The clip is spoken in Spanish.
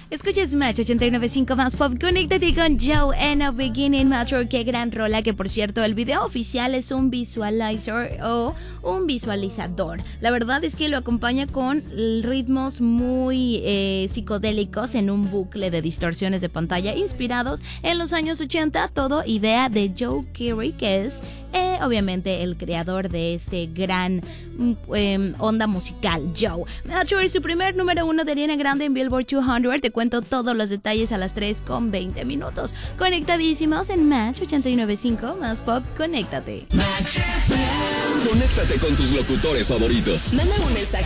Escucha Smash 895 más pop. Conéctate con Joe and a Beginning Matter. Qué gran rola, que por cierto el video oficial es un visualizer o un visualizador. La verdad es que lo acompaña con ritmos muy psicodélicos en un bucle de distorsiones de pantalla inspirados en los años 80. Todo idea de Joe Keery, que es obviamente el creador de este gran onda musical, Joe. Mature es su primer número 1 de Ariana Grande en Billboard 200. Te cuento todos los detalles a las 3:20. Conectadísimos en Match 895 más pop. Conéctate. Conéctate con tus locutores favoritos. Manda un mensaje